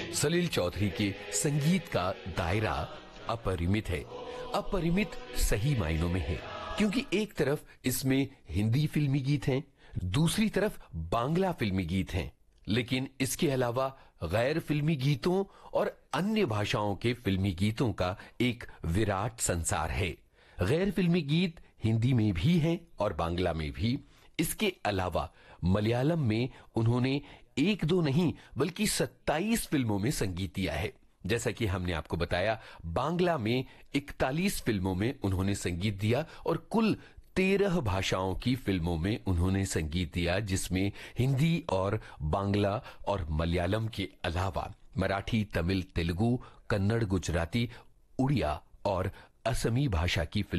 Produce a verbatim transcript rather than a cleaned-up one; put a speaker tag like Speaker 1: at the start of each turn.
Speaker 1: सलील चौधरी के संगीत का दायरा अपरिमित है। अपरिमित सही मायनों में है, क्योंकि एक तरफ इसमें हिंदी फिल्मी गीत हैं, दूसरी तरफ बांग्ला फिल्मी गीत हैं, लेकिन इसके अलावा गैर फिल्मी गीतों और अन्य भाषाओं के फिल्मी गीतों का एक विराट संसार है। गैर फिल्मी गीत हिंदी में भी हैं और बांग्ला में भी। इसके अलावा मलयालम में उन्होंने एक दो नहीं बल्कि सत्ताईस फिल्मों में संगीत दिया है। जैसा कि हमने आपको बताया, बांग्ला में इकतालीस फिल्मों में उन्होंने संगीत दिया और कुल तेरह भाषाओं की फिल्मों में उन्होंने संगीत दिया, जिसमें हिंदी और बांग्ला और मलयालम के अलावा मराठी, तमिल, तेलुगु, कन्नड़, गुजराती, उड़िया और असमी भाषा की फिल्म